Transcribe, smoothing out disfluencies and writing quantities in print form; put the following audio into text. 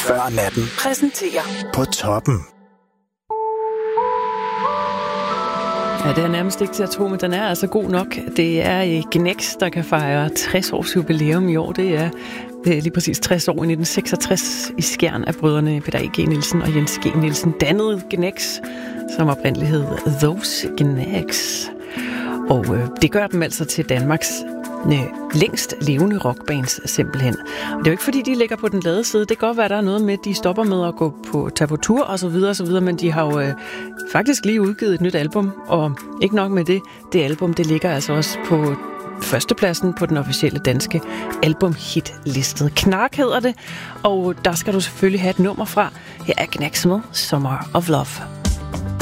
Før natten. Præsenterer På toppen. Ja, det er nærmest ikke til at tro, men den er altså god nok. Det er Gnex, der kan fejre 60 års jubilæum i år. Det er lige præcis 60 år i 1966 i Skjern af brødrene Peter E. G. Nielsen og Jens G. Nielsen dannede Gnex, som oprindeligt hed Those Gnex. Og det gør dem altså til Danmarks længst levende rockbands simpelthen. Og det er jo ikke fordi, de ligger på den lade side. Det kan godt være, der er noget med, at de stopper med at tage på tur og så videre, men de har jo faktisk lige udgivet et nyt album, og ikke nok med det. Det album, det ligger altså også på førstepladsen på den officielle danske albumhitlistet. Knark hedder det, og der skal du selvfølgelig have et nummer fra. Her er Gnex med Summer of Love.